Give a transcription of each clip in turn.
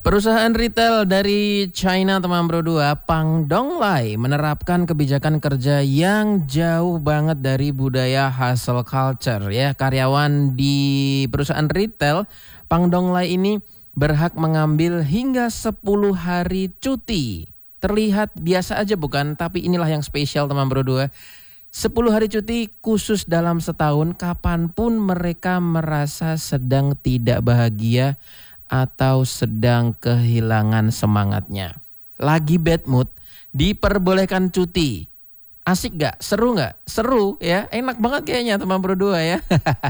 Perusahaan retail dari China teman bro 2, Pangdonglai menerapkan kebijakan kerja yang jauh banget dari budaya hustle culture ya. Karyawan di perusahaan retail Pangdonglai ini berhak mengambil hingga 10 hari cuti. Terlihat biasa aja bukan? Tapi inilah yang spesial teman bro 2. 10 hari cuti khusus dalam setahun kapanpun mereka merasa sedang tidak bahagia atau sedang kehilangan semangatnya. Lagi bad mood, diperbolehkan cuti. Asik gak? Seru gak? Seru ya, enak banget kayaknya teman berdua ya.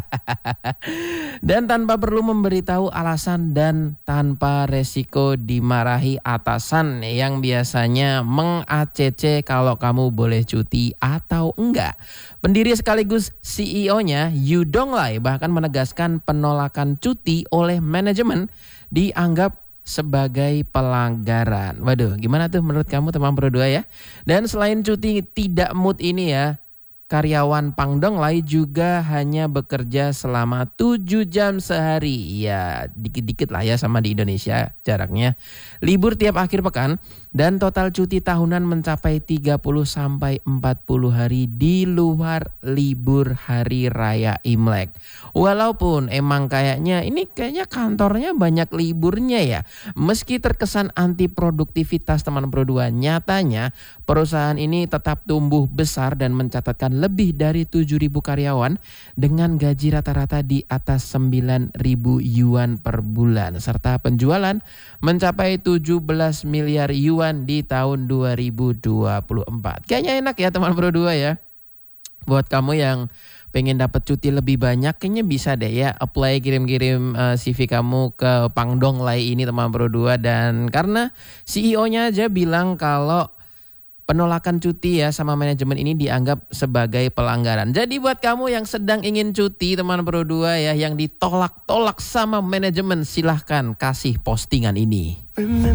Dan tanpa perlu memberitahu alasan dan tanpa resiko dimarahi atasan yang biasanya meng-ACC kalau kamu boleh cuti atau enggak. Pendiri sekaligus CEO-nya Yu Donglai bahkan menegaskan penolakan cuti oleh manajemen dianggap sebagai pelanggaran. Waduh, gimana tuh menurut kamu teman berdua ya? Dan selain cuti tidak mood ini ya, karyawan Pangdonglai juga hanya bekerja selama 7 jam sehari. Ya, dikit-dikit lah ya sama di Indonesia jaraknya. Libur tiap akhir pekan dan total cuti tahunan mencapai 30 sampai 40 hari di luar libur hari raya Imlek. Walaupun emang kayaknya kantornya banyak liburnya ya. Meski terkesan anti produktivitas teman berdua, nyatanya perusahaan ini tetap tumbuh besar dan mencatatkan lebih dari 7.000 karyawan dengan gaji rata-rata di atas 9.000 yuan per bulan. Serta penjualan mencapai 17 miliar yuan di tahun 2024. Kayaknya enak ya teman berdua ya. Buat kamu yang pengen dapat cuti lebih banyak, kayaknya bisa deh ya apply kirim-kirim CV kamu ke Pangdonglai ini teman berdua. Dan karena CEO-nya aja bilang kalau penolakan cuti ya sama manajemen ini dianggap sebagai pelanggaran. Jadi buat kamu yang sedang ingin cuti teman berdua ya, yang ditolak-tolak sama manajemen, silahkan kasih postingan ini.